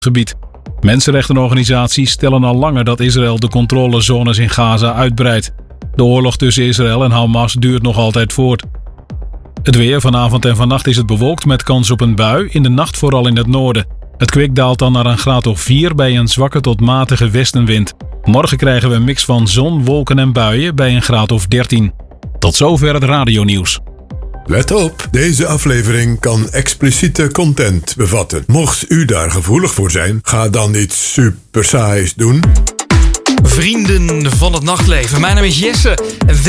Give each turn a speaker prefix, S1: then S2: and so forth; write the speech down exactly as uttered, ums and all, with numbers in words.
S1: gebied. Mensenrechtenorganisaties stellen al langer dat Israël de controlezones in Gaza uitbreidt. De oorlog tussen Israël en Hamas duurt nog altijd voort. Het weer, vanavond en vannacht is het bewolkt met kans op een bui, in de nacht vooral in het noorden. Het kwik daalt dan naar een graad of vier bij een zwakke tot matige westenwind. Morgen krijgen we een mix van zon, wolken en buien bij een graad of dertien. Tot zover het radionieuws.
S2: Let op, deze aflevering kan expliciete content bevatten. Mocht u daar gevoelig voor zijn, ga dan iets super saais doen.
S3: Vrienden van het nachtleven, mijn naam is Jesse.